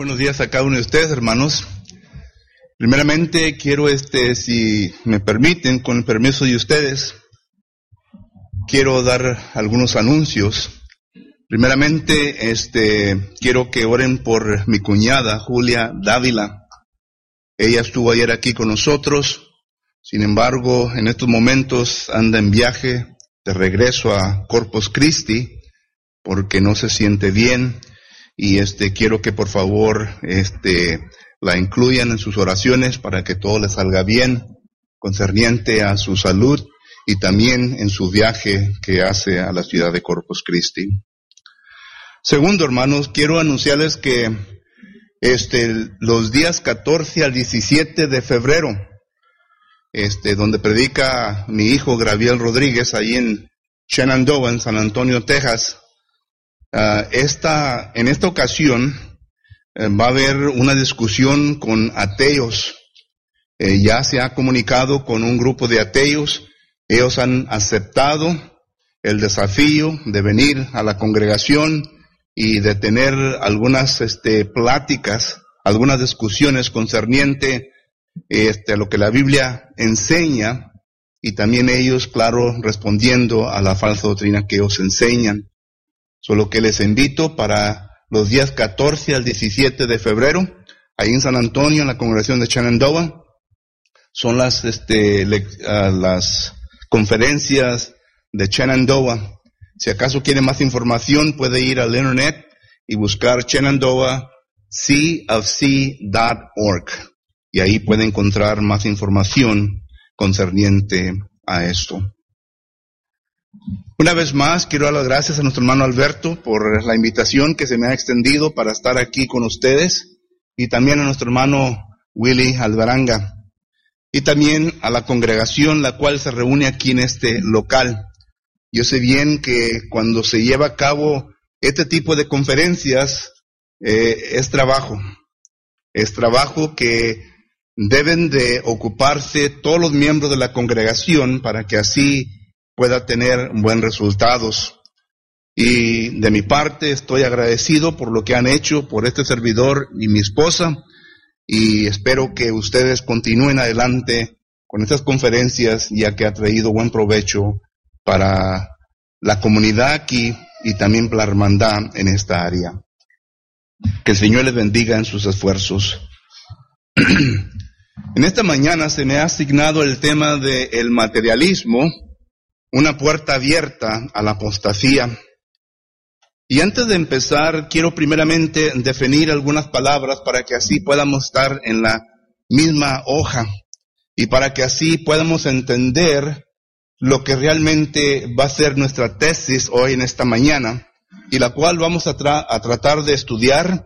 Buenos días a cada uno de ustedes, hermanos. Primeramente quiero, si me permiten, con el permiso de ustedes, quiero dar algunos anuncios. Primeramente, quiero que oren por mi cuñada, Julia Dávila. Ella estuvo ayer aquí con nosotros. Sin embargo, en estos momentos anda en viaje de regreso a Corpus Christi porque no se siente bien. Y quiero que por favor la incluyan en sus oraciones para que todo le salga bien concerniente a su salud y también en su viaje que hace a la ciudad de Corpus Christi. Segundo, hermanos, quiero anunciarles que los días 14 al 17 de febrero, donde predica mi hijo Gabriel Rodríguez ahí en Shenandoah, en San Antonio, Texas. En esta ocasión va a haber una discusión con ateos. Ya se ha comunicado con un grupo de ateos. Ellos han aceptado el desafío de venir a la congregación y de tener algunas pláticas, algunas discusiones concerniente a lo que la Biblia enseña, y también ellos, claro, respondiendo a la falsa doctrina que ellos enseñan. Solo que les invito para los días 14 al 17 de febrero, ahí en San Antonio, en la congregación de Shenandoah. Son las conferencias de Shenandoah. Si acaso quiere más información, puede ir al internet y buscar shenandoahcofc.org. Y ahí puede encontrar más información concerniente a esto. Una vez más, quiero dar las gracias a nuestro hermano Alberto por la invitación que se me ha extendido para estar aquí con ustedes, y también a nuestro hermano Willy Alvaranga, y también a la congregación la cual se reúne aquí en este local. Yo sé bien que cuando se lleva a cabo este tipo de conferencias, es trabajo que deben de ocuparse todos los miembros de la congregación para que así pueda tener buenos resultados. Y de mi parte estoy agradecido por lo que han hecho por este servidor y mi esposa, y espero que ustedes continúen adelante con estas conferencias, ya que ha traído buen provecho para la comunidad aquí y también para la hermandad en esta área. Que el Señor les bendiga en sus esfuerzos. En esta mañana se me ha asignado el tema del materialismo, una puerta abierta a la apostasía. Y antes de empezar, quiero primeramente definir algunas palabras para que así podamos estar en la misma hoja y para que así podamos entender lo que realmente va a ser nuestra tesis hoy en esta mañana, y la cual vamos a tratar de estudiar,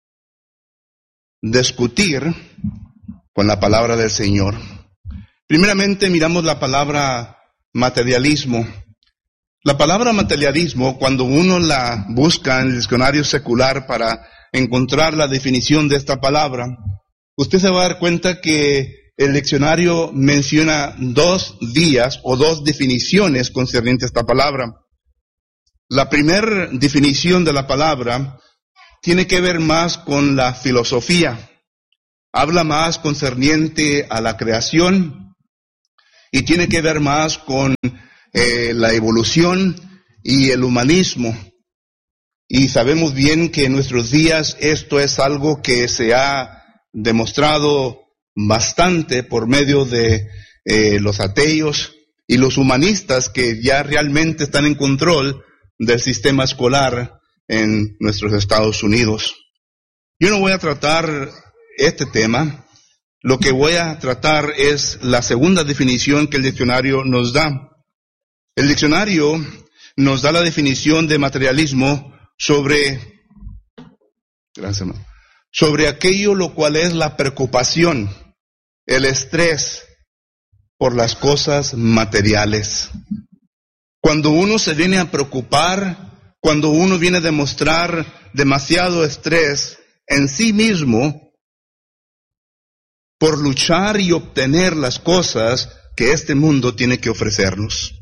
discutir con la palabra del Señor. Primeramente miramos la palabra materialismo. La palabra materialismo, cuando uno la busca en el diccionario secular para encontrar la definición de esta palabra, usted se va a dar cuenta que el diccionario menciona dos vías o dos definiciones concernientes a esta palabra. La primera definición de la palabra tiene que ver más con la filosofía. Habla más concerniente a la creación y tiene que ver más con la evolución y el humanismo. Y sabemos bien que en nuestros días esto es algo que se ha demostrado bastante por medio de los ateos y los humanistas, que ya realmente están en control del sistema escolar en nuestros Estados Unidos. Yo no voy a tratar este tema. Lo que voy a tratar es la segunda definición que el diccionario nos da. El diccionario nos da la definición de materialismo sobre aquello lo cual es la preocupación, el estrés por las cosas materiales. Cuando uno se viene a preocupar, cuando uno viene a demostrar demasiado estrés en sí mismo por luchar y obtener las cosas que este mundo tiene que ofrecernos.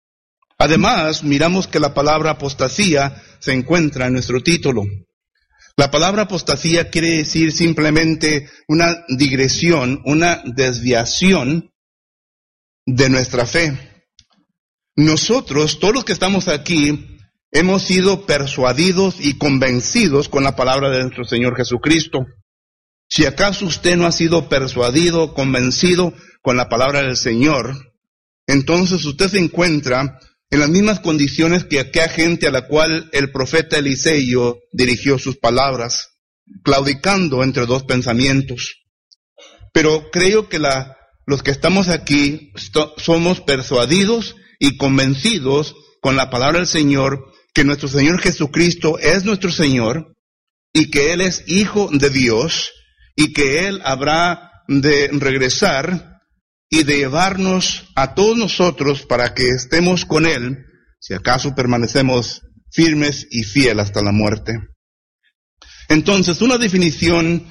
Además, miramos que la palabra apostasía se encuentra en nuestro título. La palabra apostasía quiere decir simplemente una digresión, una desviación de nuestra fe. Nosotros, todos los que estamos aquí, hemos sido persuadidos y convencidos con la palabra de nuestro Señor Jesucristo. Si acaso usted no ha sido persuadido, convencido con la palabra del Señor, entonces usted se encuentra en las mismas condiciones que aquella gente a la cual el profeta Eliseo dirigió sus palabras, claudicando entre dos pensamientos. Pero creo que los que estamos aquí somos persuadidos y convencidos con la palabra del Señor, que nuestro Señor Jesucristo es nuestro Señor y que Él es Hijo de Dios y que Él habrá de regresar y de llevarnos a todos nosotros para que estemos con Él, si acaso permanecemos firmes y fieles hasta la muerte. Entonces, una definición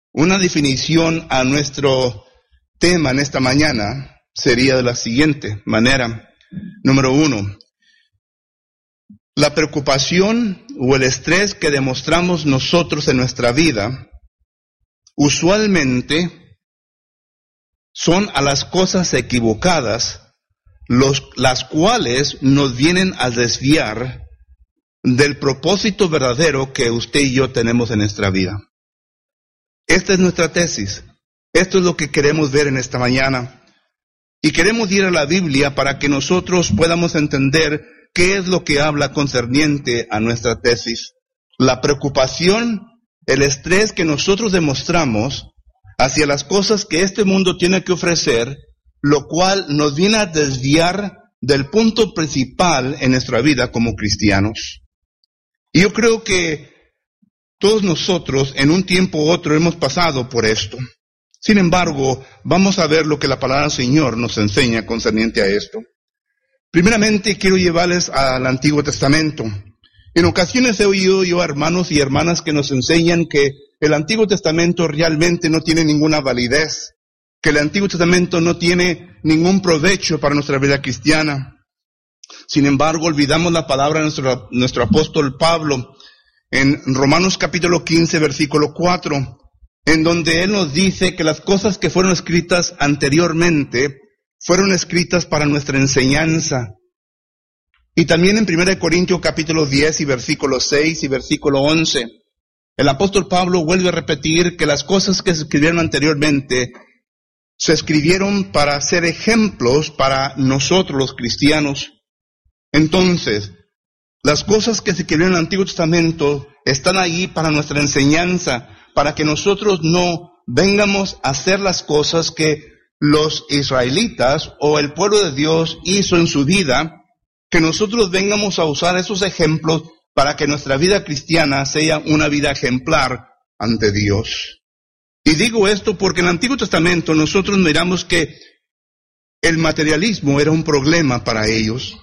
a nuestro tema en esta mañana sería de la siguiente manera. Número 1, la preocupación o el estrés que demostramos nosotros en nuestra vida usualmente son a las cosas equivocadas, las cuales nos vienen a desviar del propósito verdadero que usted y yo tenemos en nuestra vida. Esta es nuestra tesis. Esto es lo que queremos ver en esta mañana. Y queremos ir a la Biblia para que nosotros podamos entender qué es lo que habla concerniente a nuestra tesis. La preocupación, el estrés que nosotros demostramos hacia las cosas que este mundo tiene que ofrecer, lo cual nos viene a desviar del punto principal en nuestra vida como cristianos. Y yo creo que todos nosotros en un tiempo u otro hemos pasado por esto. Sin embargo, vamos a ver lo que la palabra del Señor nos enseña concerniente a esto. Primeramente, quiero llevarles al Antiguo Testamento. En ocasiones he oído yo a hermanos y hermanas que nos enseñan que el Antiguo Testamento realmente no tiene ninguna validez, que el Antiguo Testamento no tiene ningún provecho para nuestra vida cristiana. Sin embargo, olvidamos la palabra de nuestro apóstol Pablo en Romanos capítulo 15, versículo 4, en donde él nos dice que las cosas que fueron escritas anteriormente fueron escritas para nuestra enseñanza. Y también en 1 Corintios capítulo 10 y versículo 6 y versículo 11, el apóstol Pablo vuelve a repetir que las cosas que se escribieron anteriormente se escribieron para ser ejemplos para nosotros los cristianos. Entonces, las cosas que se escribieron en el Antiguo Testamento están ahí para nuestra enseñanza, para que nosotros no vengamos a hacer las cosas que los israelitas o el pueblo de Dios hizo en su vida, que nosotros vengamos a usar esos ejemplos para que nuestra vida cristiana sea una vida ejemplar ante Dios. Y digo esto porque en el Antiguo Testamento nosotros miramos que el materialismo era un problema para ellos.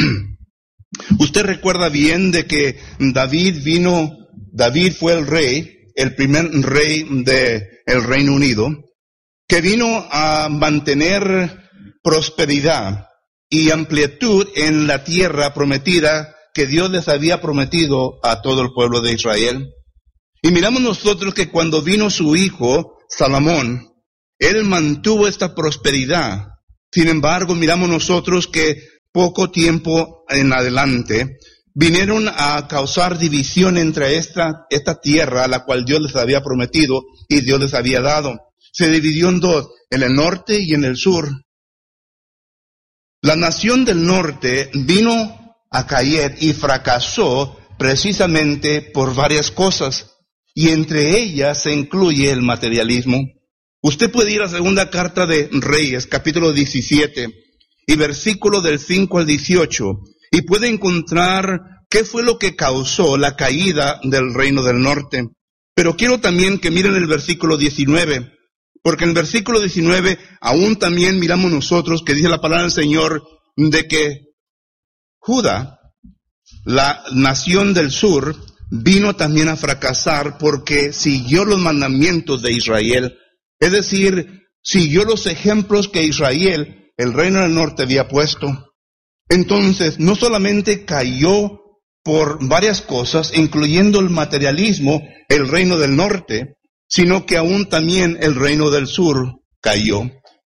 Usted recuerda bien de que David fue el rey, el primer rey del Reino Unido, que vino a mantener prosperidad y amplitud en la tierra prometida que Dios les había prometido a todo el pueblo de Israel. Y miramos nosotros que cuando vino su hijo, Salomón, él mantuvo esta prosperidad. Sin embargo, miramos nosotros que poco tiempo en adelante vinieron a causar división entre esta tierra a la cual Dios les había prometido y Dios les había dado. Se dividió en dos, en el norte y en el sur. La nación del norte vino a caer y fracasó precisamente por varias cosas, y entre ellas se incluye el materialismo. Usted puede ir a segunda carta de Reyes, capítulo 17, y versículo del 5 al 18, y puede encontrar qué fue lo que causó la caída del reino del norte. Pero quiero también que miren el versículo 19, porque en el versículo 19 aún también miramos nosotros que dice la palabra del Señor de que Judá, la nación del sur, vino también a fracasar porque siguió los mandamientos de Israel. Es decir, siguió los ejemplos que Israel, el reino del norte, había puesto. Entonces, no solamente cayó por varias cosas, incluyendo el materialismo, el reino del norte, sino que aún también el reino del sur cayó.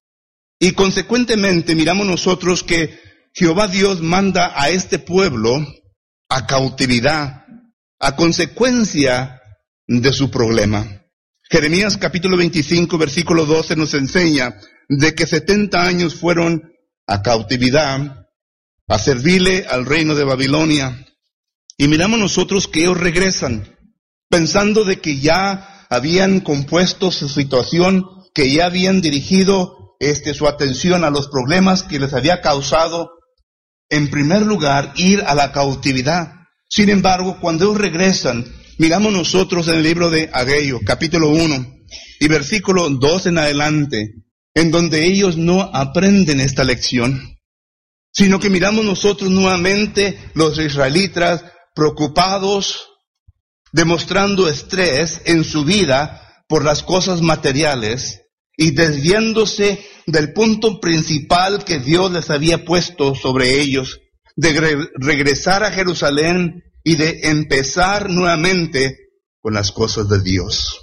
Y consecuentemente miramos nosotros que Jehová Dios manda a este pueblo a cautividad, a consecuencia de su problema. Jeremías capítulo 25, versículo 12 nos enseña de que 70 años fueron a cautividad, a servirle al reino de Babilonia. Y miramos nosotros que ellos regresan, pensando de que ya habían compuesto su situación, que ya habían dirigido su atención a los problemas que les había causado, en primer lugar, ir a la cautividad. Sin embargo, cuando ellos regresan, miramos nosotros en el libro de Ageo, capítulo 1, y versículo 2 en adelante, en donde ellos no aprenden esta lección, sino que miramos nosotros nuevamente los israelitas preocupados, demostrando estrés en su vida por las cosas materiales y desviándose del punto principal que Dios les había puesto sobre ellos, de regresar a Jerusalén y de empezar nuevamente con las cosas de Dios.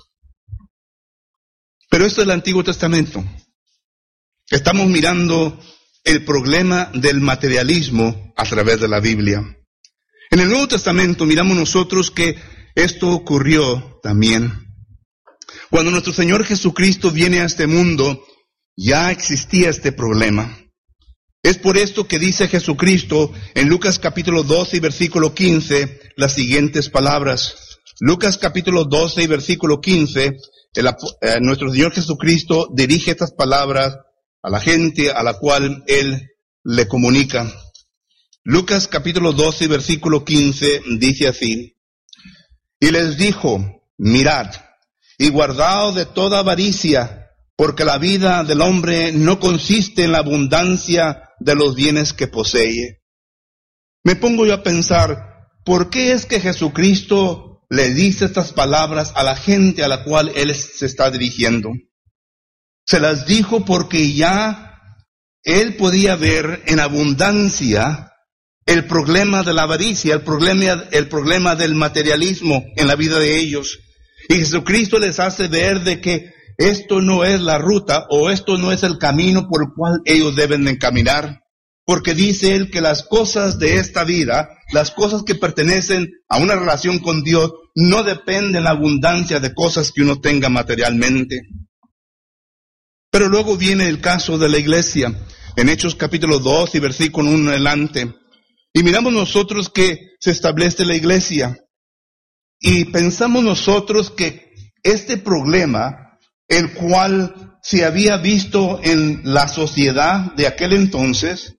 Pero esto es el Antiguo Testamento. Estamos mirando el problema del materialismo a través de la Biblia. En el Nuevo Testamento miramos nosotros que esto ocurrió también. Cuando nuestro Señor Jesucristo viene a este mundo, ya existía este problema. Es por esto que dice Jesucristo en Lucas capítulo 12 y versículo 15 las siguientes palabras. Lucas capítulo 12 y versículo 15, nuestro Señor Jesucristo dirige estas palabras a la gente a la cual Él le comunica. Lucas capítulo 12 y versículo 15 dice así: y les dijo, mirad, y guardaos de toda avaricia, porque la vida del hombre no consiste en la abundancia de los bienes que posee. Me pongo yo a pensar, ¿por qué es que Jesucristo le dice estas palabras a la gente a la cual Él se está dirigiendo? Se las dijo porque ya Él podía ver en abundancia el problema de la avaricia, el problema del materialismo en la vida de ellos. Y Jesucristo les hace ver de que esto no es la ruta o esto no es el camino por el cual ellos deben de caminar. Porque dice Él que las cosas de esta vida, las cosas que pertenecen a una relación con Dios, no dependen de la abundancia de cosas que uno tenga materialmente. Pero luego viene el caso de la iglesia, en Hechos capítulo 2 y versículo 1 en adelante. Y miramos nosotros que se establece la iglesia. Y pensamos nosotros que este problema, el cual se había visto en la sociedad de aquel entonces,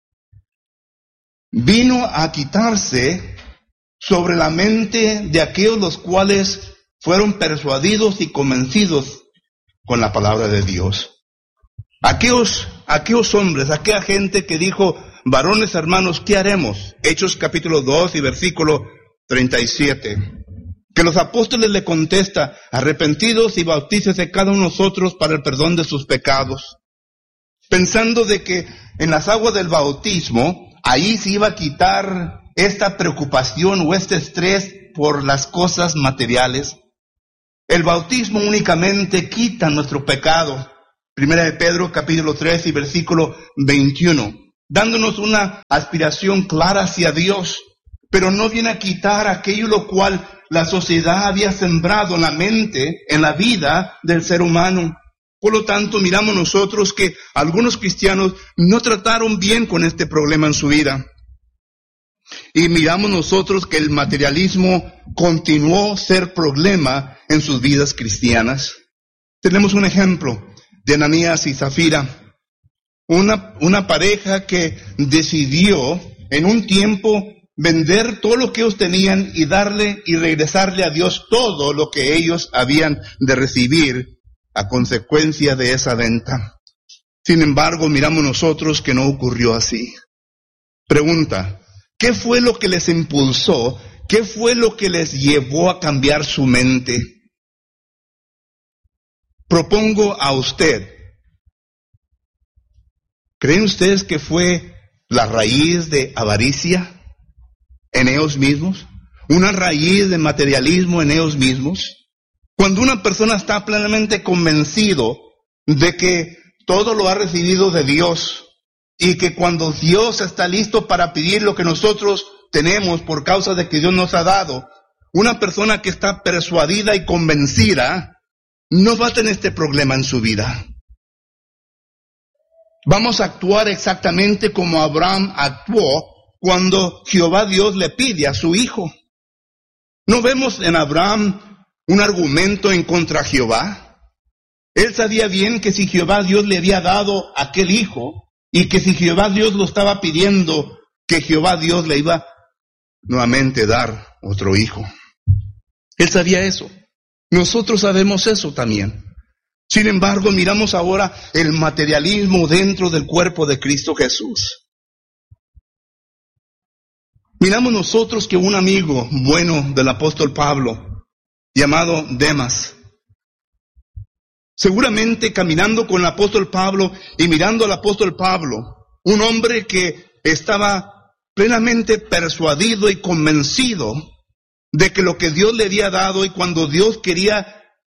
vino a quitarse sobre la mente de aquellos los cuales fueron persuadidos y convencidos con la palabra de Dios. Aquellos hombres, aquella gente que dijo, varones hermanos, ¿qué haremos? Hechos capítulo 2 y versículo 37. Que los apóstoles le contesta, arrepentidos y bautícese cada uno de nosotros para el perdón de sus pecados. Pensando de que en las aguas del bautismo, ahí se iba a quitar esta preocupación o este estrés por las cosas materiales. El bautismo únicamente quita nuestro pecado. Primera de Pedro capítulo 3 y versículo 21. Dándonos una aspiración clara hacia Dios, pero no viene a quitar aquello lo cual la sociedad había sembrado en la mente, en la vida del ser humano. Por lo tanto, miramos nosotros que algunos cristianos no trataron bien con este problema en su vida. Y miramos nosotros que el materialismo continuó ser problema en sus vidas cristianas. Tenemos un ejemplo de Ananías y Zafira, una pareja que decidió en un tiempo vender todo lo que ellos tenían y darle y regresarle a Dios todo lo que ellos habían de recibir a consecuencia de esa venta. Sin embargo, miramos nosotros que no ocurrió así. Pregunta, ¿qué fue lo que les impulsó? ¿Qué fue lo que les llevó a cambiar su mente? Propongo a usted, ¿creen ustedes que fue la raíz de avaricia? en ellos mismos, una raíz de materialismo en ellos mismos. Cuando una persona está plenamente convencido de que todo lo ha recibido de Dios y que cuando Dios está listo para pedir lo que nosotros tenemos por causa de que Dios nos ha dado, una persona que está persuadida y convencida no va a tener este problema en su vida. Vamos a actuar exactamente como Abraham actuó cuando Jehová Dios le pide a su hijo. ¿No vemos en Abraham un argumento en contra de Jehová? Él sabía bien que si Jehová Dios le había dado aquel hijo y que si Jehová Dios lo estaba pidiendo, que Jehová Dios le iba nuevamente a dar otro hijo. Él sabía eso. Nosotros sabemos eso también. Sin embargo, miramos ahora el materialismo dentro del cuerpo de Cristo Jesús. Miramos nosotros que un amigo bueno del apóstol Pablo, llamado Demas, seguramente caminando con el apóstol Pablo y mirando al apóstol Pablo, un hombre que estaba plenamente persuadido y convencido de que lo que Dios le había dado y cuando Dios quería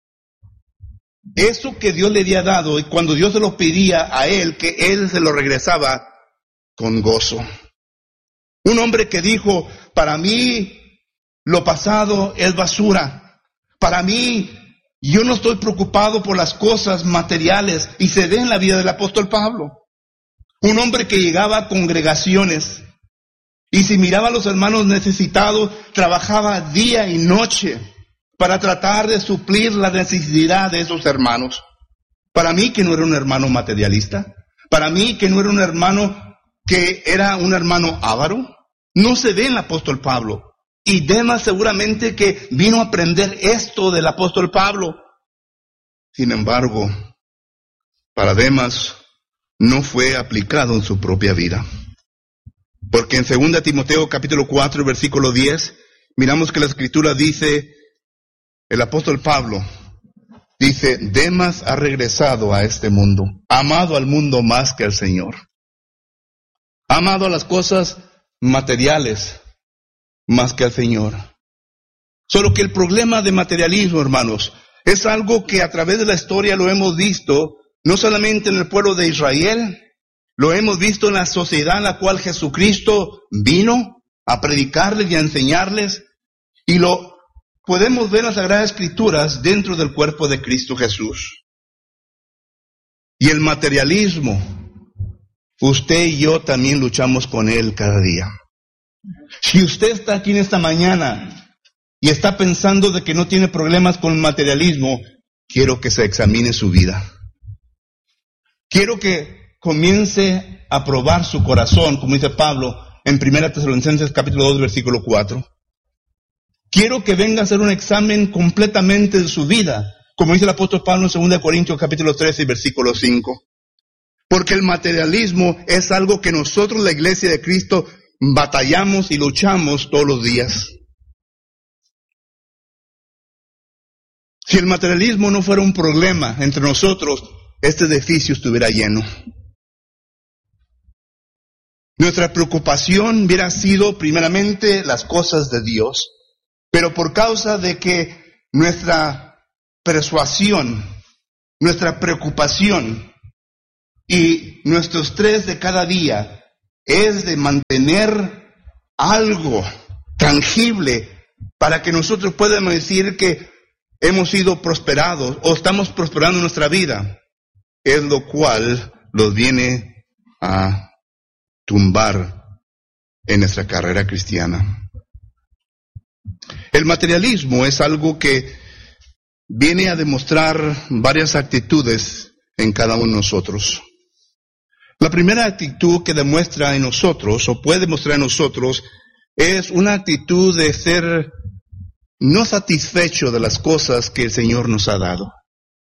eso que Dios le había dado y cuando Dios se lo pedía a él, que él se lo regresaba con gozo. Un hombre que dijo, para mí lo pasado es basura. Para mí, yo no estoy preocupado por las cosas materiales. Y se ve en la vida del apóstol Pablo. Un hombre que llegaba a congregaciones y si miraba a los hermanos necesitados, trabajaba día y noche para tratar de suplir la necesidad de esos hermanos. Para mí que no era un hermano materialista, para mí que no era un hermano que era un hermano avaro, no se ve en el apóstol Pablo. Y Demas seguramente que vino a aprender esto del apóstol Pablo. Sin embargo, para Demas no fue aplicado en su propia vida. Porque en 2 Timoteo capítulo 4, versículo 10, miramos que la escritura dice, el apóstol Pablo dice, Demas ha regresado a este mundo, amado al mundo más que al Señor. Amado a las cosas materiales más que al Señor. Solo que el problema de materialismo, hermanos, es algo que a través de la historia lo hemos visto, no solamente en el pueblo de Israel, lo hemos visto en la sociedad en la cual Jesucristo vino a predicarles y a enseñarles, y lo podemos ver en las Sagradas Escrituras dentro del cuerpo de Cristo Jesús. Y el materialismo, usted y yo también luchamos con él cada día. Si usted está aquí en esta mañana y está pensando de que no tiene problemas con el materialismo, quiero que se examine su vida. Quiero que comience a probar su corazón, como dice Pablo en 1 Tesalonicenses capítulo 2, versículo 4. Quiero que venga a hacer un examen completamente de su vida, como dice el apóstol Pablo en 2 Corintios capítulo 13, versículo 5. Porque el materialismo es algo que nosotros, la iglesia de Cristo, batallamos y luchamos todos los días. Si el materialismo no fuera un problema entre nosotros, este edificio estuviera lleno. Nuestra preocupación hubiera sido primeramente las cosas de Dios, pero por causa de que nuestra persuasión, nuestra preocupación y nuestro estrés de cada día es de mantener algo tangible para que nosotros podamos decir que hemos sido prosperados o estamos prosperando en nuestra vida, es lo cual los viene a tumbar en nuestra carrera cristiana. El materialismo es algo que viene a demostrar varias actitudes en cada uno de nosotros. La primera actitud que demuestra en nosotros, o puede demostrar en nosotros, es una actitud de ser no satisfecho de las cosas que el Señor nos ha dado.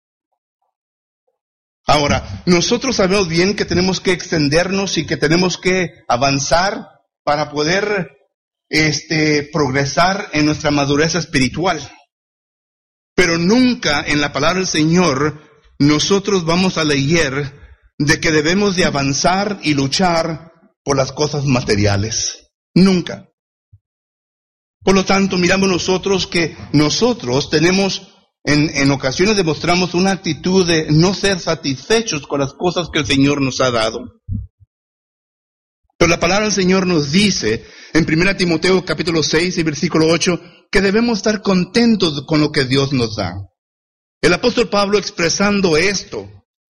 Ahora, nosotros sabemos bien que tenemos que extendernos y que tenemos que avanzar para poder progresar en nuestra madurez espiritual. Pero nunca en la palabra del Señor nosotros vamos a leer de que debemos de avanzar y luchar por las cosas materiales. Nunca. Por lo tanto, miramos nosotros que nosotros tenemos, en ocasiones demostramos una actitud de no ser satisfechos con las cosas que el Señor nos ha dado. Pero la palabra del Señor nos dice, en 1 Timoteo capítulo 6 y versículo 8, que debemos estar contentos con lo que Dios nos da. El apóstol Pablo expresando esto,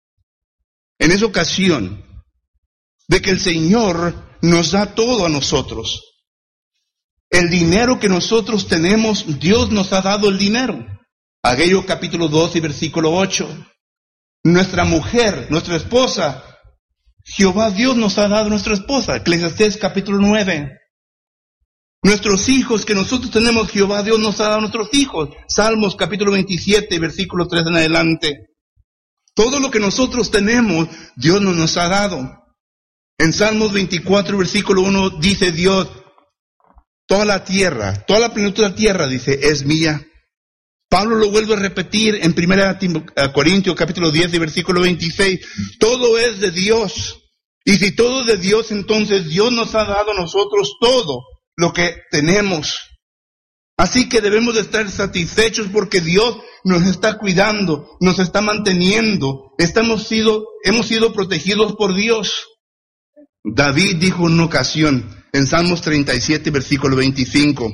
en esa ocasión, de que el Señor nos da todo a nosotros. El dinero que nosotros tenemos, Dios nos ha dado el dinero. Ageo capítulo 2 y versículo 8. Nuestra mujer, nuestra esposa, Jehová Dios nos ha dado nuestra esposa. Eclesiastés capítulo 9. Nuestros hijos que nosotros tenemos, Jehová Dios nos ha dado nuestros hijos. Salmos capítulo 27, versículo 3 en adelante. Todo lo que nosotros tenemos, Dios nos ha dado. En Salmos 24, versículo 1, dice Dios, toda la tierra, toda la plenitud de la tierra, dice, es mía. Pablo lo vuelve a repetir en 1 Corintios capítulo 10 y versículo 26. Todo es de Dios. Y si todo es de Dios, entonces Dios nos ha dado a nosotros todo lo que tenemos. Así que debemos de estar satisfechos porque Dios nos está cuidando, nos está manteniendo. Hemos sido protegidos por Dios. David dijo en una ocasión, en Salmos 37, versículo 25,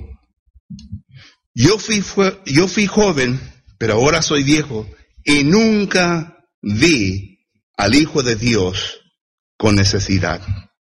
Yo fui joven, pero ahora soy viejo, y nunca vi al Hijo de Dios con necesidad.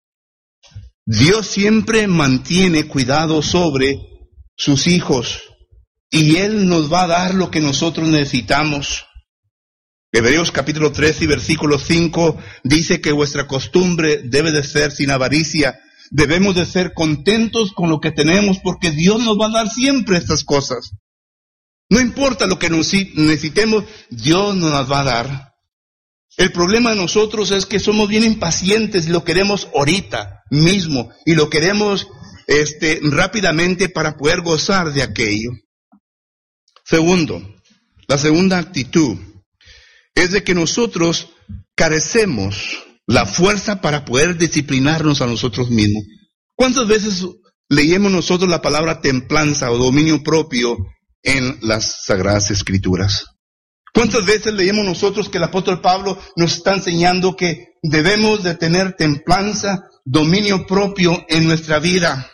Dios siempre mantiene cuidado sobre sus hijos, y Él nos va a dar lo que nosotros necesitamos. Hebreos capítulo 3 y versículo 5 dice que vuestra costumbre debe de ser sin avaricia. Debemos de ser contentos con lo que tenemos porque Dios nos va a dar siempre estas cosas. No importa lo que necesitemos, Dios nos las va a dar. El problema de nosotros es que somos bien impacientes y lo queremos ahorita mismo y lo queremos rápidamente para poder gozar de aquello. Segundo, la segunda actitud es de que nosotros carecemos la fuerza para poder disciplinarnos a nosotros mismos. ¿Cuántas veces leemos nosotros la palabra templanza o dominio propio en las Sagradas Escrituras? ¿Cuántas veces leemos nosotros que el apóstol Pablo nos está enseñando que debemos de tener templanza, dominio propio en nuestra vida?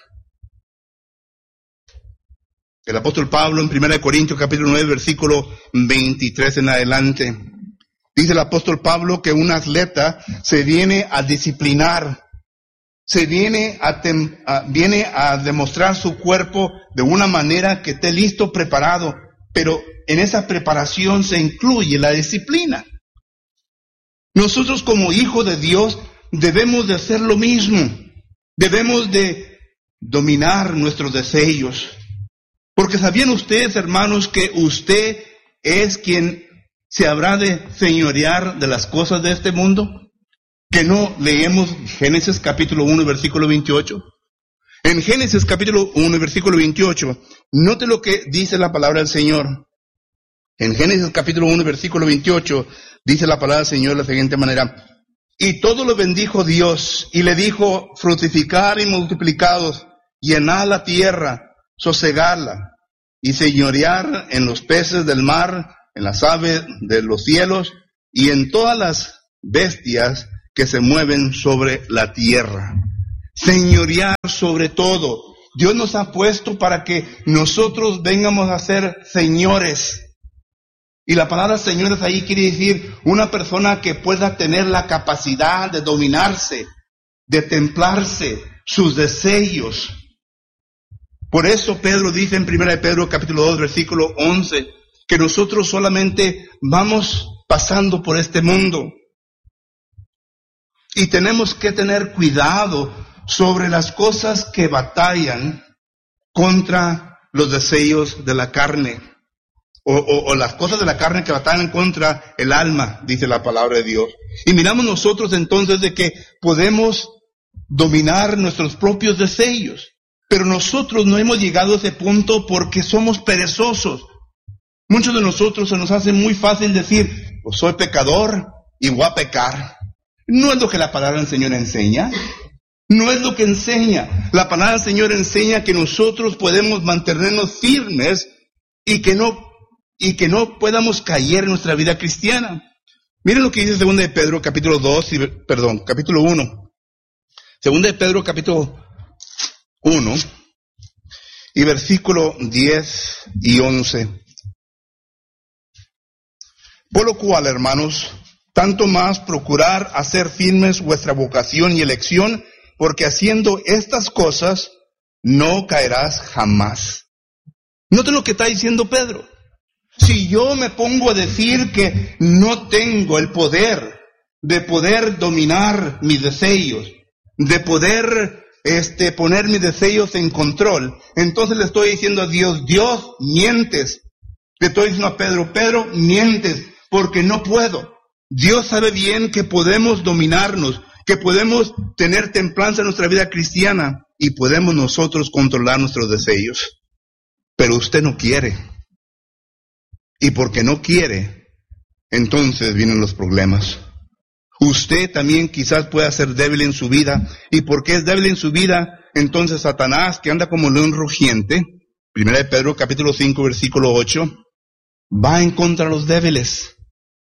El apóstol Pablo en 1 Corintios capítulo 9, versículo 23 en adelante. Dice el apóstol Pablo que un atleta se viene a disciplinar, se viene a demostrar su cuerpo de una manera que esté listo, preparado, pero en esa preparación se incluye la disciplina. Nosotros como hijos de Dios debemos de hacer lo mismo, debemos de dominar nuestros deseos, porque ¿sabían ustedes, hermanos, que usted es quien se habrá de señorear de las cosas de este mundo? ¿Que no leemos Génesis capítulo 1, versículo 28? En Génesis capítulo 1, versículo 28, note lo que dice la palabra del Señor. En Génesis capítulo 1, versículo 28, dice la palabra del Señor de la siguiente manera. Y todo lo bendijo Dios, y le dijo, fructificar y multiplicados, llenad la tierra, sosegarla, y señorear en los peces del mar, en las aves de los cielos y en todas las bestias que se mueven sobre la tierra. Señorear sobre todo. Dios nos ha puesto para que nosotros vengamos a ser señores. Y la palabra señores ahí quiere decir una persona que pueda tener la capacidad de dominarse, de templarse sus deseos. Por eso Pedro dice en 1 Pedro capítulo 2 versículo 11 que nosotros solamente vamos pasando por este mundo y tenemos que tener cuidado sobre las cosas que batallan contra los deseos de la carne o las cosas de la carne que batallan contra el alma, dice la palabra de Dios. Y miramos nosotros entonces de que podemos dominar nuestros propios deseos, pero nosotros no hemos llegado a ese punto porque somos perezosos. Muchos de nosotros se nos hace muy fácil decir, pues soy pecador y voy a pecar. No es lo que la palabra del Señor enseña. No es lo que enseña. La palabra del Señor enseña que nosotros podemos mantenernos firmes y que no podamos caer en nuestra vida cristiana. Miren lo que dice 2 de Pedro capítulo 1. 2 de Pedro capítulo 1 y versículo 10 y 11. Por lo cual, hermanos, tanto más procurar hacer firmes vuestra vocación y elección, porque haciendo estas cosas no caerás jamás. Noten lo que está diciendo Pedro. Si yo me pongo a decir que no tengo el poder de poder dominar mis deseos, de poder poner mis deseos en control, entonces le estoy diciendo a Dios, Dios, mientes. Le estoy diciendo a Pedro, Pedro, mientes, porque no puedo. Dios sabe bien que podemos dominarnos, que podemos tener templanza en nuestra vida cristiana y podemos nosotros controlar nuestros deseos. Pero usted no quiere. Y porque no quiere, entonces vienen los problemas. Usted también quizás pueda ser débil en su vida. Y porque es débil en su vida, entonces Satanás, que anda como león rugiente, 1 de Pedro capítulo 5 versículo 8, va en contra de los débiles.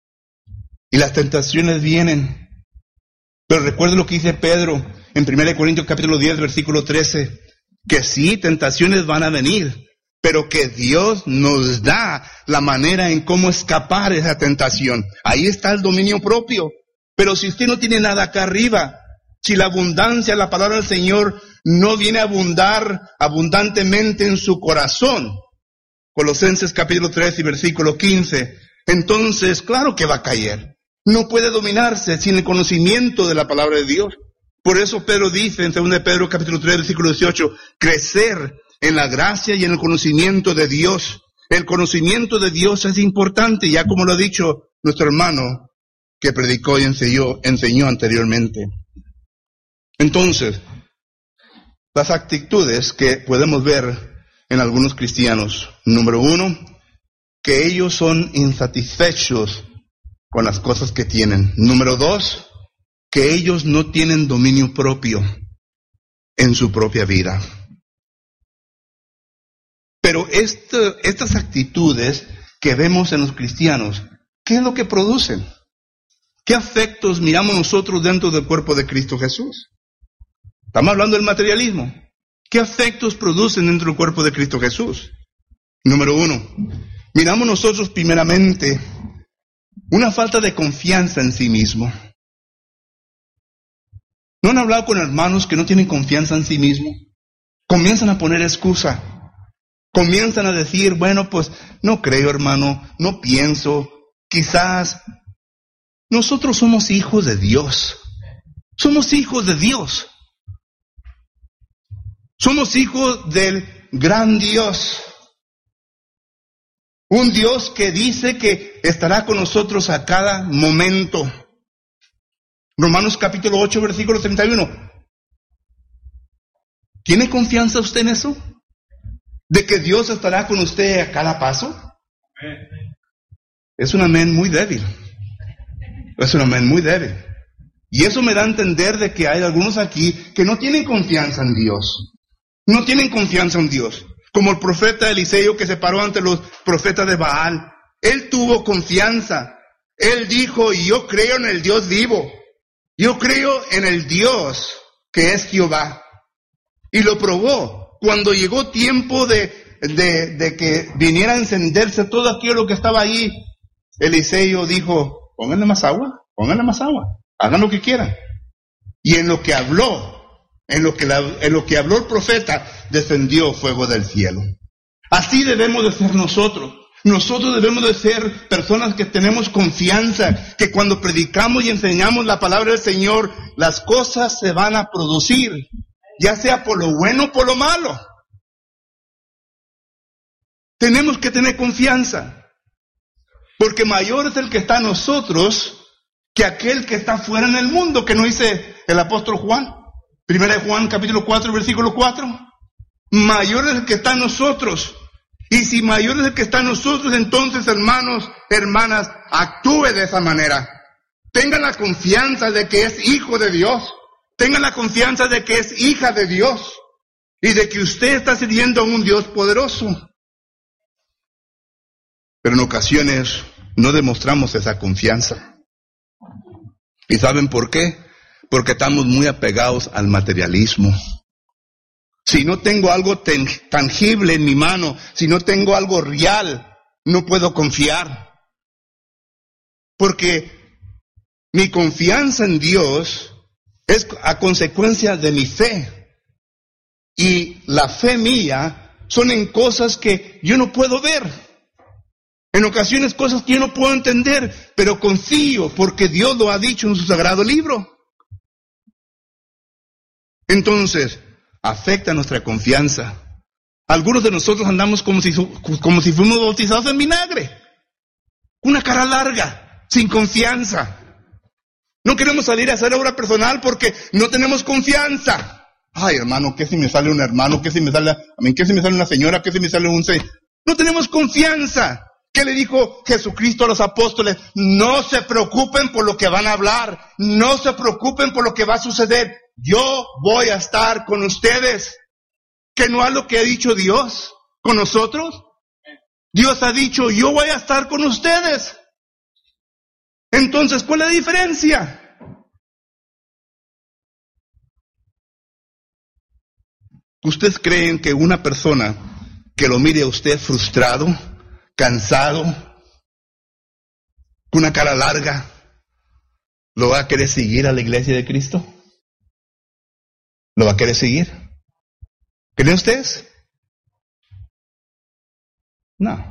Y las tentaciones vienen. Pero recuerde lo que dice Pedro en 1 Corintios capítulo 10 versículo 13, que sí, tentaciones van a venir, pero que Dios nos da la manera en cómo escapar de esa tentación. Ahí está el dominio propio. Pero si usted no tiene nada acá arriba, si la abundancia, la palabra del Señor no viene a abundar abundantemente en su corazón, Colosenses capítulo 3 y versículo 15, entonces claro que va a caer. No puede dominarse sin el conocimiento de la palabra de Dios. Por eso Pedro dice en 2 de Pedro capítulo 3 versículo 18, crecer en la gracia y en el conocimiento de Dios. El conocimiento de Dios es importante, ya como lo ha dicho nuestro hermano que predicó y enseñó anteriormente. Entonces, las actitudes que podemos ver en algunos cristianos. Número 1, que ellos son insatisfechos con las cosas que tienen. Número 2, que ellos no tienen dominio propio en su propia vida. Pero estas actitudes que vemos en los cristianos, ¿qué es lo que producen? ¿Qué afectos miramos nosotros dentro del cuerpo de Cristo Jesús? Estamos hablando del materialismo. ¿Qué afectos producen dentro del cuerpo de Cristo Jesús? Número 1, miramos nosotros primeramente una falta de confianza en sí mismo. ¿No han hablado con hermanos que no tienen confianza en sí mismo? Comienzan a poner excusa. Comienzan a decir, bueno, pues no creo, hermano, no pienso, quizás. Nosotros somos hijos de Dios. Somos hijos de Dios. Somos hijos del gran Dios. Un Dios que dice que estará con nosotros a cada momento. Romanos capítulo 8, versículo 31. ¿Tiene confianza usted en eso? ¿De que Dios estará con usted a cada paso? Es un amén muy débil. Es un amén muy débil. Y eso me da a entender de que hay algunos aquí que no tienen confianza en Dios. No tienen confianza en Dios. Como el profeta Eliseo que se paró ante los profetas de Baal. Él tuvo confianza. Él dijo, yo creo en el Dios vivo. Yo creo en el Dios que es Jehová. Y lo probó. Cuando llegó tiempo de que viniera a encenderse todo aquello que estaba ahí, Eliseo dijo, pónganle más agua, hagan lo que quieran. Y en lo que habló, en lo que habló el profeta, descendió fuego del cielo. Así debemos de ser nosotros. Nosotros debemos de ser personas que tenemos confianza, que cuando predicamos y enseñamos la palabra del Señor, las cosas se van a producir, ya sea por lo bueno o por lo malo. Tenemos que tener confianza, porque mayor es el que está en nosotros que aquel que está fuera en el mundo, que nos dice el apóstol Juan. 1 Juan capítulo 4, versículo 4. Mayor es el que está en nosotros. Y si mayor es el que está en nosotros, entonces, hermanos, hermanas, actúe de esa manera. Tenga la confianza de que es hijo de Dios. Tenga la confianza de que es hija de Dios y de que usted está sirviendo a un Dios poderoso. Pero en ocasiones no demostramos esa confianza. ¿Y saben por qué? Porque estamos muy apegados al materialismo. Si no tengo algo tangible en mi mano, si no tengo algo real, no puedo confiar. Porque mi confianza en Dios es a consecuencia de mi fe. Y la fe mía son en cosas que yo no puedo ver. En ocasiones cosas que yo no puedo entender, pero confío porque Dios lo ha dicho en su sagrado libro. Entonces, afecta nuestra confianza. Algunos de nosotros andamos como si fuéramos bautizados en vinagre. Una cara larga, sin confianza. No queremos salir a hacer obra personal porque no tenemos confianza. Ay, hermano, ¿qué si me sale un hermano? ¿Qué si me sale una señora? ¿Qué si me sale un señor? No tenemos confianza. ¿Qué le dijo Jesucristo a los apóstoles? No se preocupen por lo que van a hablar. No se preocupen por lo que va a suceder. Yo voy a estar con ustedes. ¿Que no es lo que ha dicho Dios con nosotros? Dios ha dicho, yo voy a estar con ustedes. Entonces, ¿cuál es la diferencia? ¿Ustedes creen que una persona que lo mire a usted frustrado, cansado, con una cara larga, lo va a querer seguir a la iglesia de Cristo? ¿Lo va a querer seguir? ¿Creen ustedes? No.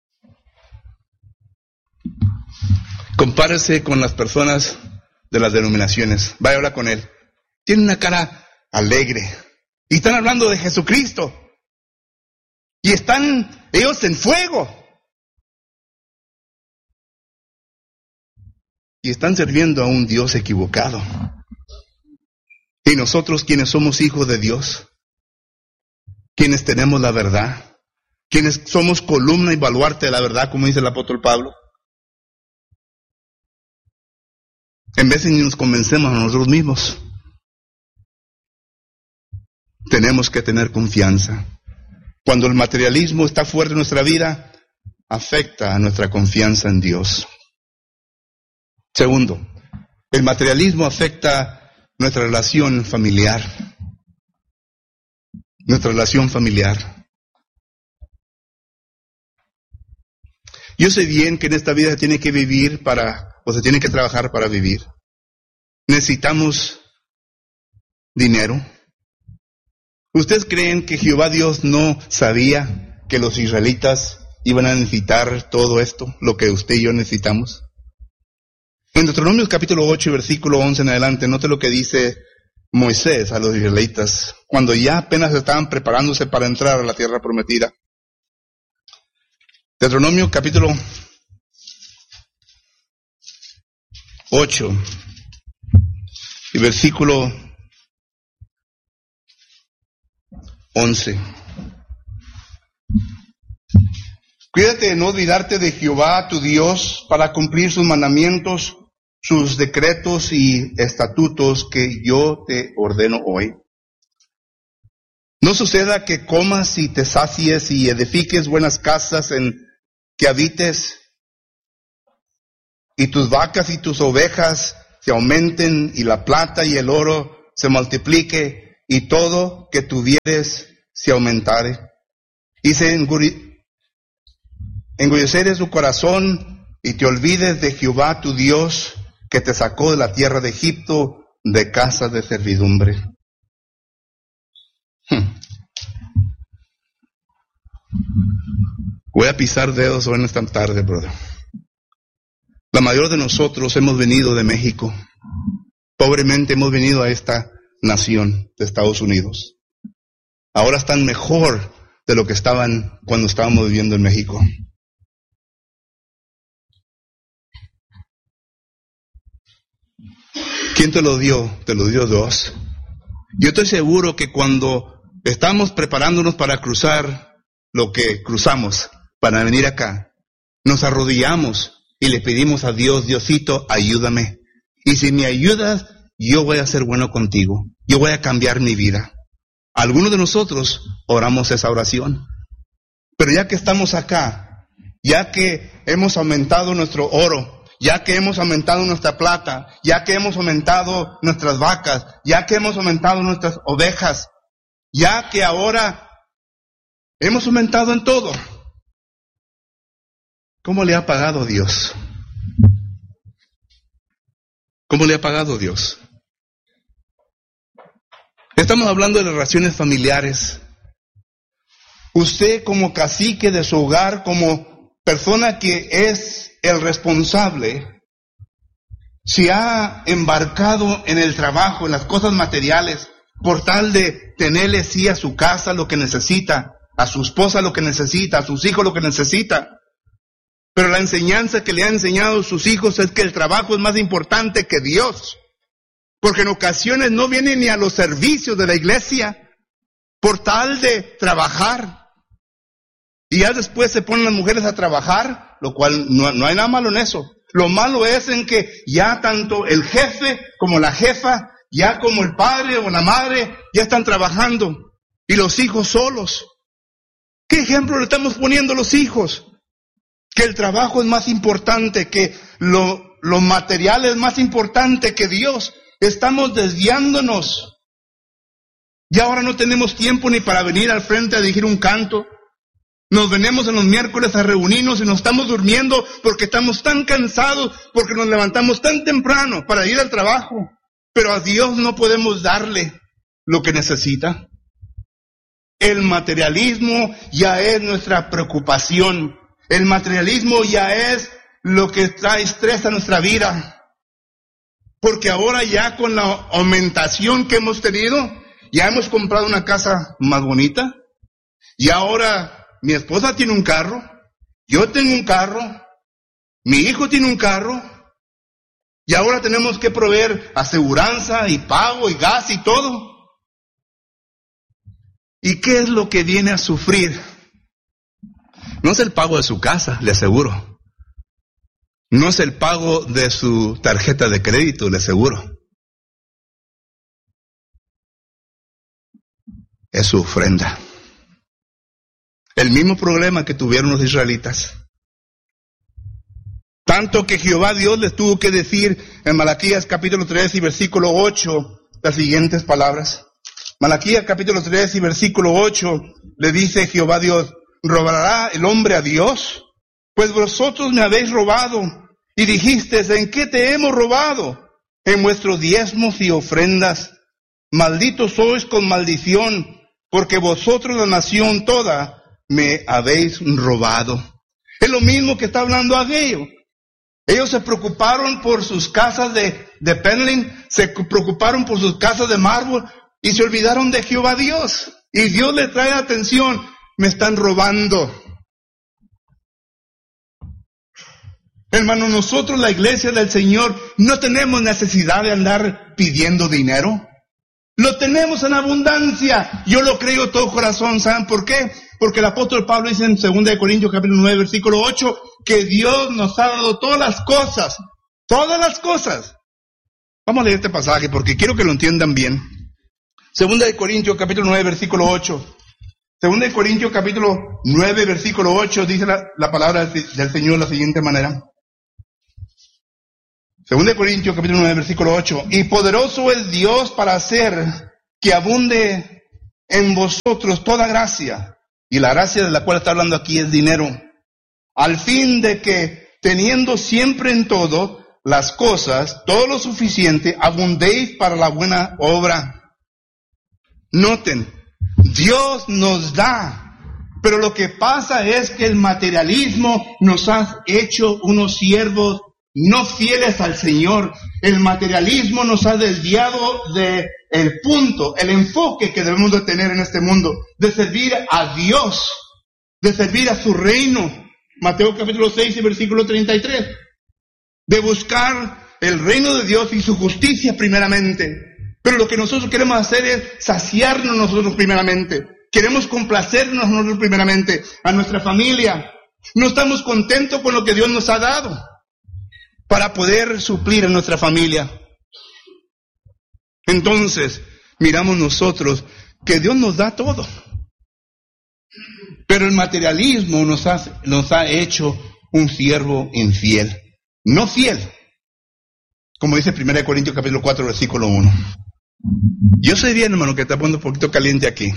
Compárese con las personas de las denominaciones. Vaya a hablar con él. Tiene una cara alegre. Y están hablando de Jesucristo. Y están ellos en fuego. Y están sirviendo a un Dios equivocado. Y nosotros quienes somos hijos de Dios, quienes tenemos la verdad, quienes somos columna y baluarte de la verdad, como dice el apóstol Pablo, en vez de ni nos convencemos a nosotros mismos, tenemos que tener confianza. Cuando el materialismo está fuerte en nuestra vida, afecta a nuestra confianza en Dios. Segundo, el materialismo afecta nuestra relación familiar. Nuestra relación familiar. Yo sé bien que en esta vida se tiene que vivir se tiene que trabajar para vivir. Necesitamos dinero. ¿Ustedes creen que Jehová Dios no sabía que los israelitas iban a necesitar todo esto, lo que usted y yo necesitamos? En Deuteronomio capítulo 8, versículo 11 en adelante, note lo que dice Moisés a los israelitas, cuando ya apenas estaban preparándose para entrar a la tierra prometida. Deuteronomio capítulo 8 y versículo 11. Cuídate de no olvidarte de Jehová tu Dios para cumplir sus mandamientos, sus decretos y estatutos que yo te ordeno hoy. No suceda que comas y te sacies y edifiques buenas casas en que habites, y tus vacas y tus ovejas se aumenten, y la plata y el oro se multiplique, y todo que tuvieres se aumentare. Y se engulleciere su corazón, y te olvides de Jehová tu Dios, que te sacó de la tierra de Egipto, de casa de servidumbre. Voy a pisar dedos hoy en esta tarde, brother. La mayoría de nosotros hemos venido de México. Pobremente hemos venido a esta nación de Estados Unidos. Ahora están mejor de lo que estaban cuando estábamos viviendo en México. ¿Quién te lo dio? Te lo dio Dios. Yo estoy seguro que cuando estamos preparándonos para cruzar lo que cruzamos, para venir acá, nos arrodillamos y le pedimos a Dios, Diosito, ayúdame. Y si me ayudas, yo voy a ser bueno contigo, yo voy a cambiar mi vida. Algunos de nosotros oramos esa oración, pero ya que estamos acá, ya que hemos aumentado nuestro oro, ya que hemos aumentado nuestra plata, ya que hemos aumentado nuestras vacas, ya que hemos aumentado nuestras ovejas, ya que ahora hemos aumentado en todo, ¿cómo le ha pagado Dios? ¿Cómo le ha pagado Dios? Estamos hablando de las relaciones familiares. Usted como cacique de su hogar, como persona que es el responsable, se ha embarcado en el trabajo, en las cosas materiales, por tal de tenerle sí a su casa lo que necesita, a su esposa lo que necesita, a sus hijos lo que necesita. Pero la enseñanza que le han enseñado sus hijos es que el trabajo es más importante que Dios. Porque en ocasiones no vienen ni a los servicios de la iglesia por tal de trabajar. Y ya después se ponen las mujeres a trabajar, lo cual no hay nada malo en eso. Lo malo es en que ya tanto el jefe como la jefa, ya como el padre o la madre, ya están trabajando. Y los hijos solos. ¿Qué ejemplo le estamos poniendo a los hijos? Que el trabajo es más importante, que lo material es más importante que Dios. Estamos desviándonos. Y ahora no tenemos tiempo ni para venir al frente a dirigir un canto. Nos venimos en los miércoles a reunirnos y nos estamos durmiendo porque estamos tan cansados, porque nos levantamos tan temprano para ir al trabajo. Pero a Dios no podemos darle lo que necesita. El materialismo ya es nuestra preocupación. El materialismo ya es lo que trae estrés a nuestra vida. Porque ahora ya con la aumentación que hemos tenido, ya hemos comprado una casa más bonita. Y ahora mi esposa tiene un carro, yo tengo un carro, mi hijo tiene un carro. Y ahora tenemos que proveer aseguranza y pago y gas y todo. ¿Y qué es lo que viene a sufrir? No es el pago de su casa, le aseguro. No es el pago de su tarjeta de crédito, le aseguro. Es su ofrenda. El mismo problema que tuvieron los israelitas. Tanto que Jehová Dios les tuvo que decir en Malaquías capítulo 3 y versículo 8 las siguientes palabras. Malaquías capítulo 3 y versículo 8 le dice Jehová Dios: ¿robará el hombre a Dios? Pues vosotros me habéis robado, y dijisteis: ¿en qué te hemos robado? En vuestros diezmos y ofrendas. Malditos sois con maldición, porque vosotros, la nación toda, me habéis robado. Es lo mismo que está hablando Ageo. Ellos se preocuparon por sus casas de Penling, se preocuparon por sus casas de mármol, y se olvidaron de Jehová Dios. Y Dios le trae atención: me están robando. Hermano, nosotros, la iglesia del Señor, no tenemos necesidad de andar pidiendo dinero. Lo tenemos en abundancia. Yo lo creo de todo corazón. ¿Saben por qué? Porque el apóstol Pablo dice en 2 Corintios capítulo 9, versículo 8, que Dios nos ha dado todas las cosas. Todas las cosas. Vamos a leer este pasaje porque quiero que lo entiendan bien. 2 Corintios capítulo 9, versículo 8. 2 Corintios capítulo 9, versículo 8, dice la palabra del Señor de la siguiente manera. 2 Corintios capítulo 9, versículo 8. Y poderoso es Dios para hacer que abunde en vosotros toda gracia. Y la gracia de la cual está hablando aquí es dinero. Al fin de que, teniendo siempre en todo las cosas, todo lo suficiente, abundéis para la buena obra. Noten, Dios nos da, pero lo que pasa es que el materialismo nos ha hecho unos siervos no fieles al Señor. El materialismo nos ha desviado de el punto, el enfoque que debemos de tener en este mundo, de servir a Dios, de servir a su reino. Mateo capítulo 6 y versículo 33. De buscar el reino de Dios y su justicia primeramente. Pero lo que nosotros queremos hacer es saciarnos nosotros primeramente. Queremos complacernos nosotros primeramente, a nuestra familia. No estamos contentos con lo que Dios nos ha dado para poder suplir a nuestra familia. Entonces, miramos nosotros que Dios nos da todo. Pero el materialismo nos ha hecho un siervo infiel. No fiel. Como dice 1 Corintios capítulo 4, versículo 1. Yo sé bien, hermano, que está poniendo un poquito caliente aquí.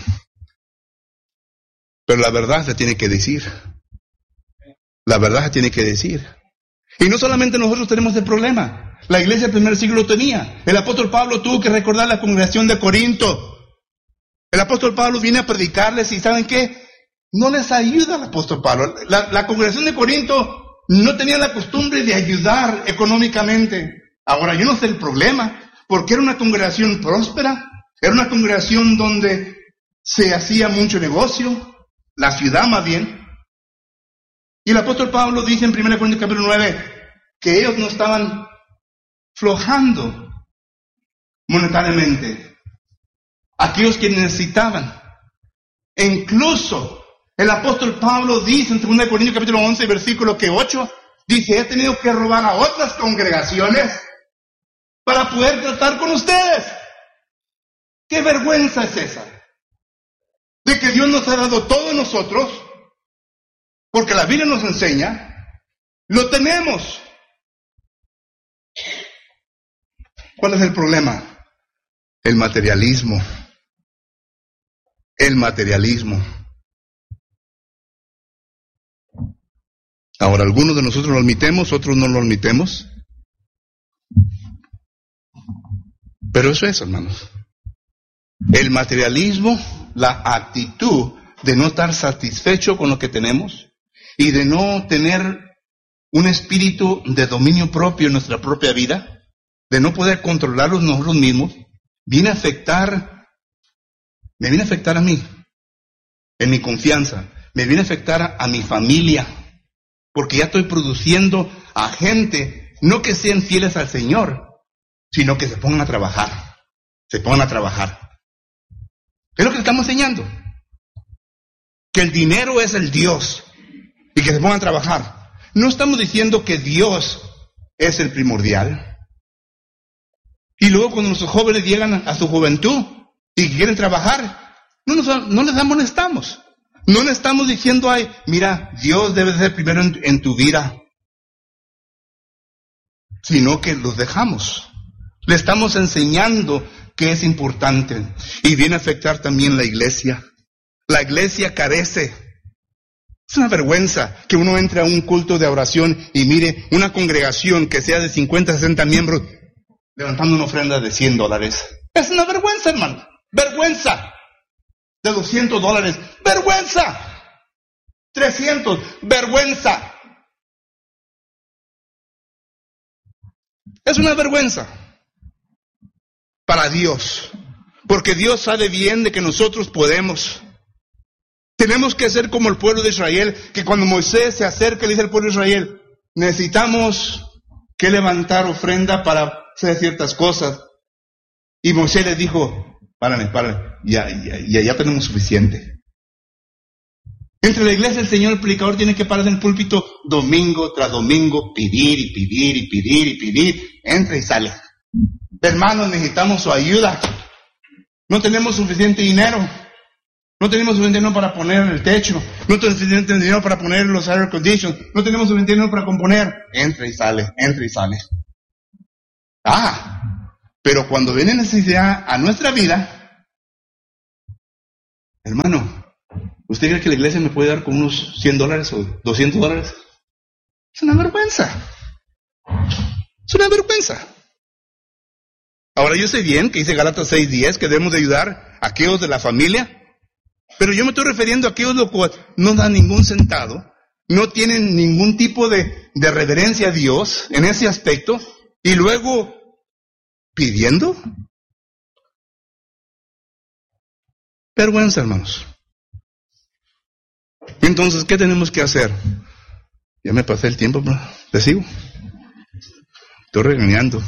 Pero la verdad se tiene que decir. La verdad se tiene que decir. Y no solamente nosotros tenemos el problema. La iglesia del primer siglo tenía. El apóstol Pablo tuvo que recordar la congregación de Corinto. El apóstol Pablo viene a predicarles y ¿saben qué? No les ayuda el apóstol Pablo. La congregación de Corinto no tenía la costumbre de ayudar económicamente. Ahora, yo no sé el problema, porque era una congregación próspera, era una congregación donde se hacía mucho negocio, la ciudad más bien. Y el apóstol Pablo dice en 1 Corintios capítulo 9 que ellos no estaban flojando monetariamente. Aquellos que necesitaban. E incluso el apóstol Pablo dice en 2 Corintios capítulo 11, versículo 8, dice, he tenido que robar a otras congregaciones para poder tratar con ustedes. ¿Qué vergüenza es esa? De que Dios nos ha dado todo a nosotros, porque la Biblia nos enseña, lo tenemos. ¿Cuál es el problema? El materialismo. El materialismo. Ahora, algunos de nosotros lo admitemos, otros no lo admitemos. Pero eso es, hermanos. El materialismo, la actitud de no estar satisfecho con lo que tenemos y de no tener un espíritu de dominio propio en nuestra propia vida, de no poder controlarlos nosotros mismos, me viene a afectar a mí, en mi confianza, me viene a afectar a mi familia, porque ya estoy produciendo a gente, no que sean fieles al Señor, sino que se pongan a trabajar. Es lo que estamos enseñando. Que el dinero es el Dios y que se pongan a trabajar. No estamos diciendo que Dios es el primordial. Y luego cuando nuestros jóvenes llegan a su juventud y quieren trabajar, no les amonestamos. No le estamos diciendo, ay, mira, Dios debe ser primero en tu vida. Sino que los dejamos. Le estamos enseñando que es importante. Y viene a afectar también la iglesia. La iglesia carece. Es una vergüenza que uno entre a un culto de oración y mire una congregación que sea de 50, 60 miembros levantando una ofrenda de $100. Es una vergüenza, hermano. Vergüenza. De $200. Vergüenza. 300. Vergüenza. Es una vergüenza para Dios, porque Dios sabe bien de que nosotros podemos. Tenemos que ser como el pueblo de Israel, que cuando Moisés se acerca le dice al pueblo de Israel, necesitamos que levantar ofrenda para hacer ciertas cosas. Y Moisés les dijo, párame, ya tenemos suficiente. Entre la iglesia el Señor, el predicador tiene que pararse en el púlpito domingo tras domingo, pedir, entra y sale. Hermanos, necesitamos su ayuda. No tenemos suficiente dinero. No tenemos suficiente dinero para poner el techo. No tenemos suficiente dinero para poner los air conditions. No tenemos suficiente dinero para componer. Entra y sale. Pero cuando viene necesidad a nuestra vida, hermano, ¿usted cree que la iglesia me puede dar con unos $100 o $200? Es una vergüenza. Ahora yo sé bien que dice Gálatas 6:10 que debemos de ayudar a aquellos de la familia, pero yo me estoy refiriendo a aquellos los cuales no dan ningún centavo, no tienen ningún tipo de reverencia a Dios en ese aspecto, y luego pidiendo. Vergüenza, hermanos. Entonces, ¿qué tenemos que hacer? Ya me pasé el tiempo, pero ¿te sigo? Estoy regañando.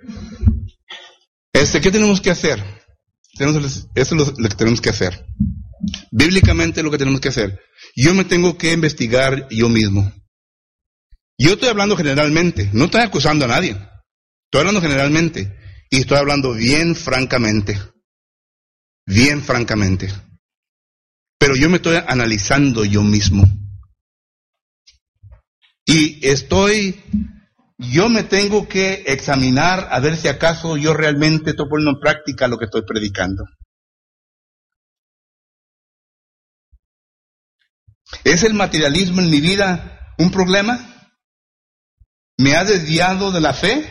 ¿Qué tenemos que hacer? Esto es lo que tenemos que hacer. Bíblicamente lo que tenemos que hacer. Yo me tengo que investigar yo mismo. Yo estoy hablando generalmente, no estoy acusando a nadie. Estoy hablando generalmente. Y estoy hablando bien francamente. Bien francamente. Pero yo me estoy analizando yo mismo. Y yo me tengo que examinar a ver si acaso yo realmente estoy poniendo en práctica lo que estoy predicando. ¿Es el materialismo en mi vida un problema? ¿Me ha desviado de la fe?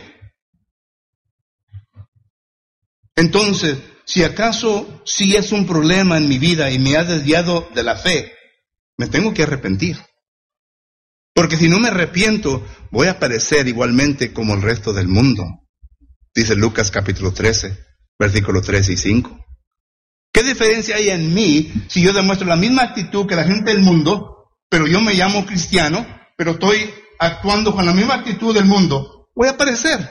Entonces, si acaso sí es un problema en mi vida y me ha desviado de la fe, me tengo que arrepentir. Porque si no me arrepiento, voy a parecer igualmente como el resto del mundo. Dice Lucas capítulo 13, versículos 3 y 5. ¿Qué diferencia hay en mí si yo demuestro la misma actitud que la gente del mundo, pero yo me llamo cristiano, pero estoy actuando con la misma actitud del mundo? Voy a parecer.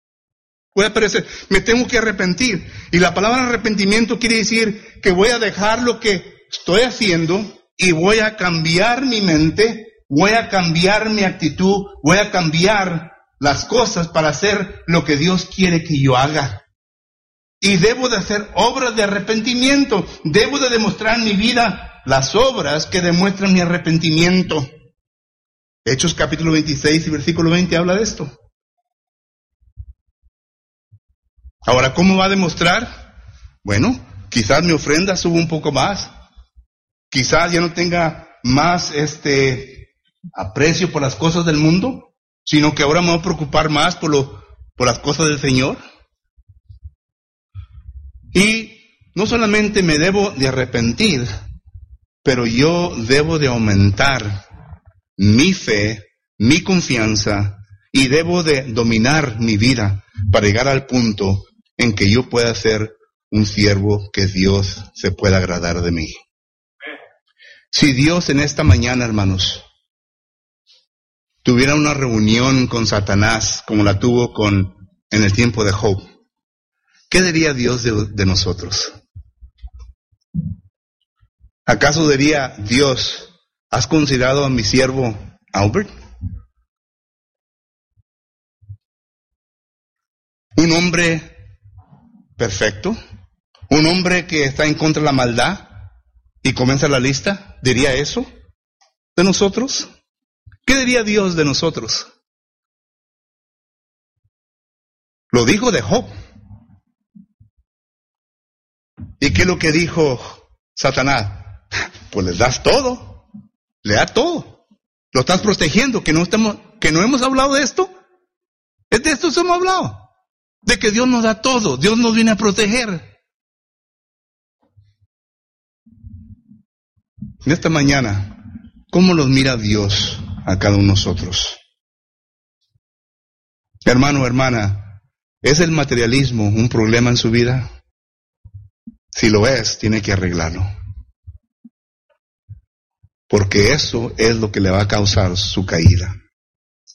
Me tengo que arrepentir. Y la palabra arrepentimiento quiere decir que voy a dejar lo que estoy haciendo y voy a cambiar mi mente, voy a cambiar mi actitud, voy a cambiar las cosas para hacer lo que Dios quiere que yo haga. Y debo de hacer obras de arrepentimiento. Debo de demostrar en mi vida las obras que demuestran mi arrepentimiento. Hechos capítulo 26 y versículo 20 habla de esto. Ahora, ¿cómo va a demostrar? Bueno, quizás mi ofrenda suba un poco más. Quizás ya no tenga más aprecio por las cosas del mundo, sino que ahora me voy a preocupar más por las cosas del Señor. Y no solamente me debo de arrepentir, pero yo debo de aumentar mi fe, mi confianza, y debo de dominar mi vida para llegar al punto en que yo pueda ser un siervo que Dios se pueda agradar de mí. Si Dios en esta mañana, hermanos, tuviera una reunión con Satanás como la tuvo en el tiempo de Job, ¿qué diría Dios de nosotros? ¿Acaso diría Dios, ¿has considerado a mi siervo Albert? Un hombre perfecto, un hombre que está en contra de la maldad y comienza la lista, ¿diría eso de nosotros? ¿Qué diría Dios de nosotros? Lo dijo de Job. ¿Y qué es lo que dijo Satanás? Pues les das todo, le da todo. Lo estás protegiendo, que no hemos hablado de esto. Es de esto que hemos hablado. De que Dios nos da todo, Dios nos viene a proteger. En esta mañana, ¿cómo los mira Dios a cada uno de nosotros? Hermano, hermana, ¿es el materialismo un problema en su vida? Si lo es, tiene que arreglarlo. Porque eso es lo que le va a causar su caída.